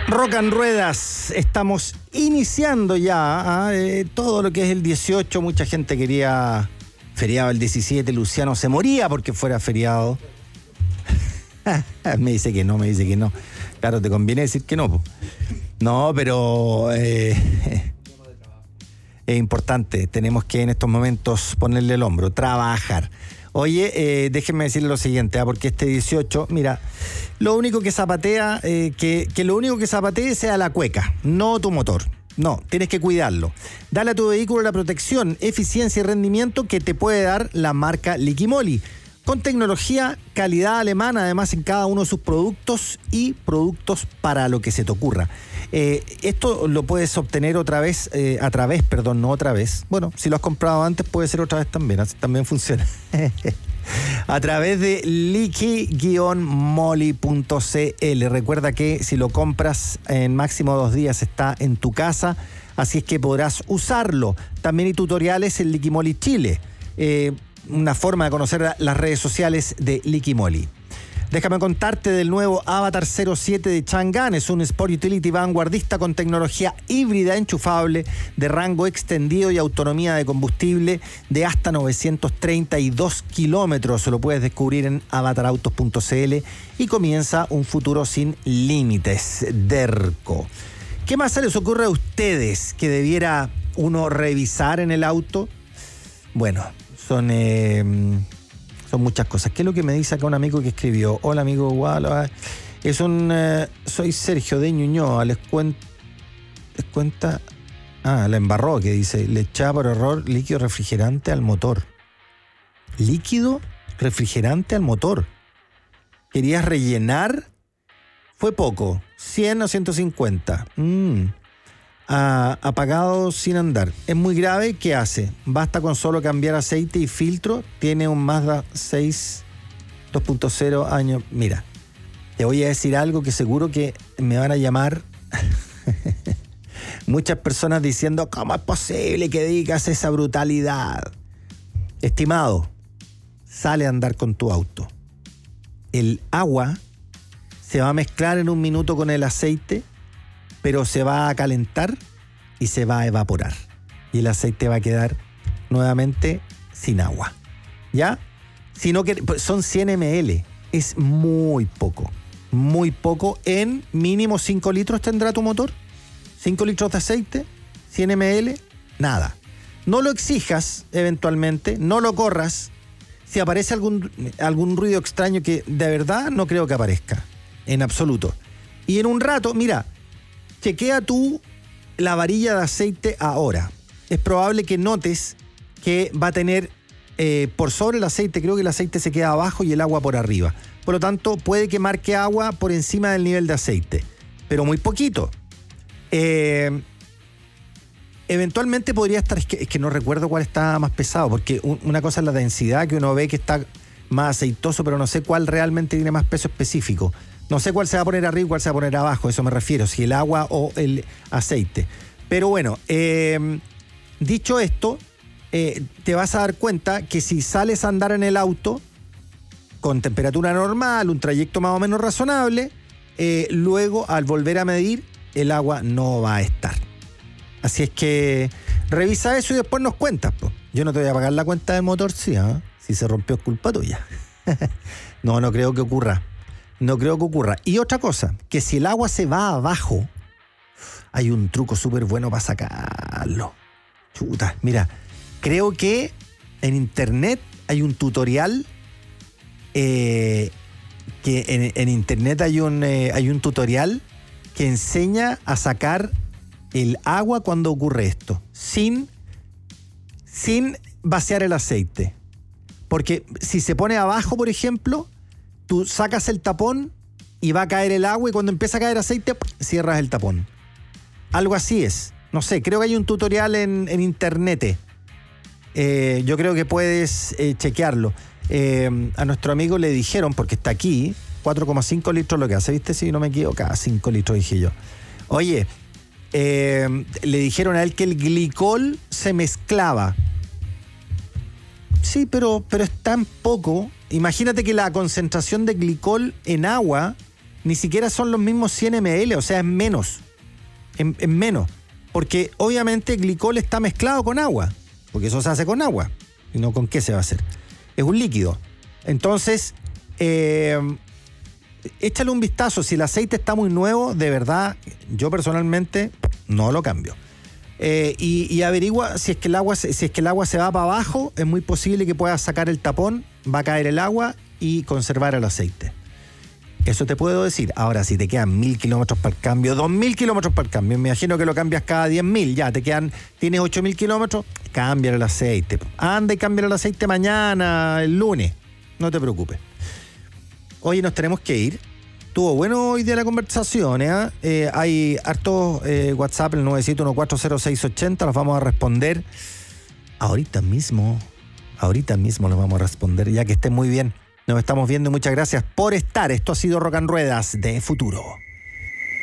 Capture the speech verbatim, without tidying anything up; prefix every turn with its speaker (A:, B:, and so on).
A: Rock and Ruedas, estamos iniciando ya ¿eh? todo lo que es el dieciocho. Mucha gente quería feriado el diecisiete, Luciano se moría porque fuera feriado. Me dice que no, me dice que no. Claro, te conviene decir que no. Po. No, pero eh, es importante. Tenemos que en estos momentos ponerle el hombro, trabajar. Oye, eh, déjenme decirle lo siguiente, ¿eh? porque este dieciocho, mira, lo único que zapatea, eh, que, que lo único que zapatee sea la cueca, no tu motor. No, tienes que cuidarlo. Dale a tu vehículo la protección, eficiencia y rendimiento que te puede dar la marca Liquimoli. Con tecnología, calidad alemana, además en cada uno de sus productos y productos para lo que se te ocurra. Eh, esto lo puedes obtener otra vez, eh, a través, perdón, no otra vez. Bueno, si lo has comprado antes puede ser otra vez también, así también funciona. A través de liqui moly punto c l. Recuerda que si lo compras en máximo dos días está en tu casa, así es que podrás usarlo. También hay tutoriales en Liquimoli Chile. Eh, una forma de conocer las redes sociales de Liquimoli. Déjame contarte del nuevo Avatar cero siete de Chang'an. Es un Sport Utility vanguardista con tecnología híbrida enchufable de rango extendido y autonomía de combustible de hasta novecientos treinta y dos kilómetros. Lo puedes descubrir en avatar autos punto c l y comienza un futuro sin límites. Derco. ¿Qué más se les ocurre a ustedes que debiera uno revisar en el auto? Bueno, son... Eh, Son muchas cosas. ¿Qué es lo que me dice acá un amigo que escribió? Hola, amigo Gualo. Es un... Eh, soy Sergio de Ñuñoa. Les, cuen, les cuenta... Ah, la embarró, que dice... Le echaba por error líquido refrigerante al motor. Líquido refrigerante al motor. ¿Querías rellenar? Fue poco. cien o ciento cincuenta. Mmm. Ah, apagado sin andar. Es muy grave. ¿Qué hace? Basta con solo cambiar aceite y filtro. Tiene un Mazda seis dos punto cero años. Mira, te voy a decir algo que seguro que me van a llamar muchas personas diciendo ¿cómo es posible que digas esa brutalidad? Estimado, sale a andar con tu auto. El agua se va a mezclar en un minuto con el aceite, pero se va a calentar y se va a evaporar. Y el aceite va a quedar nuevamente sin agua. ¿Ya? Sino que son cien mililitros. Es muy poco. Muy poco. En mínimo cinco litros tendrá tu motor. cinco litros de aceite, cien mililitros, nada. No lo exijas eventualmente, no lo corras. Si aparece algún, algún ruido extraño que de verdad no creo que aparezca. En absoluto. Y en un rato, mira... Chequea tú la varilla de aceite ahora. Es probable que notes que va a tener eh, por sobre el aceite, creo que el aceite se queda abajo y el agua por arriba. Por lo tanto, puede que marque agua por encima del nivel de aceite, pero muy poquito. Eh, eventualmente podría estar, es que, es que no recuerdo cuál está más pesado, porque un, una cosa es la densidad, que uno ve que está más aceitoso, pero no sé cuál realmente tiene más peso específico. No sé cuál se va a poner arriba y cuál se va a poner abajo, a eso me refiero, si el agua o el aceite. Pero bueno, eh, dicho esto, eh, te vas a dar cuenta que si sales a andar en el auto con temperatura normal, un trayecto más o menos razonable, eh, luego al volver a medir, el agua no va a estar. Así es que revisa eso y después nos cuentas. Po. Yo no te voy a pagar la cuenta del motor, sí, ¿eh? Si se rompió es culpa tuya. No, no creo que ocurra. No creo que ocurra. Y otra cosa, que si el agua se va abajo, hay un truco súper bueno para sacarlo. Chuta, mira, creo que en internet hay un tutorial, eh, que en, en internet hay un, eh, hay un tutorial que enseña a sacar el agua cuando ocurre esto, sin, sin vaciar el aceite. Porque si se pone abajo, por ejemplo, tú sacas el tapón y va a caer el agua y cuando empieza a caer aceite, cierras el tapón. Algo así es. No sé, creo que hay un tutorial en, en internet. Eh, yo creo que puedes eh, chequearlo. Eh, a nuestro amigo le dijeron, porque está aquí, cuatro coma cinco litros lo que hace, ¿viste? Si no me equivoco, cinco litros dije yo. Oye, eh, le dijeron a él que el glicol se mezclaba. Sí, pero, pero es tan poco. Imagínate que la concentración de glicol en agua ni siquiera son los mismos cien mililitros, o sea, es menos. Es, es menos. Porque obviamente el glicol está mezclado con agua, porque eso se hace con agua. ¿Y no con qué se va a hacer? Es un líquido. Entonces, eh, échale un vistazo. Si el aceite está muy nuevo, de verdad, yo personalmente no lo cambio. Eh, y, y averigua si es que el agua si es que el agua se va para abajo, es muy posible que puedas sacar el tapón, va a caer el agua y conservar el aceite. Eso te puedo decir. Ahora, si te quedan mil kilómetros para el cambio, dos mil kilómetros para el cambio, me imagino que lo cambias cada diez mil, ya te quedan, tienes ocho mil kilómetros, cambia el aceite. Anda y cambia el aceite mañana, el lunes, no te preocupes. Oye, nos tenemos que ir. Estuvo bueno hoy día la conversación, ¿eh? Eh, hay hartos eh, WhatsApp, el nueve siete uno cuatro cero seis ocho cero, los vamos a responder ahorita mismo. Ahorita mismo los vamos a responder, ya que estén muy bien. Nos estamos viendo y muchas gracias por estar. Esto ha sido Rock and Ruedas de Futuro.